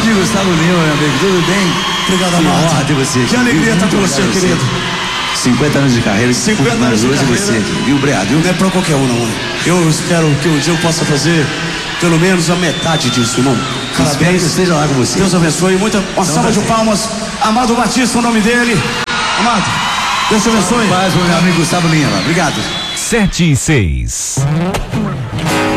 Grande Gustavo Lima, meu amigo, tudo bem? Obrigado, Que Amado. honra ter você aqui. Que alegria estar com você, querido. 50 anos de carreira, 50 anos de hoje carreira. você aqui, viu, Breado? Não é pra qualquer um, não. Eu espero que um dia eu possa fazer pelo menos a metade disso, irmão. Espero que Parabéns. esteja lá com você. Deus abençoe. Uma salva de palmas. Amado Batista, o nome dele. Amado, Deus te abençoe. Paz, meu amigo Gustavo Lima. Obrigado. 7 e 6.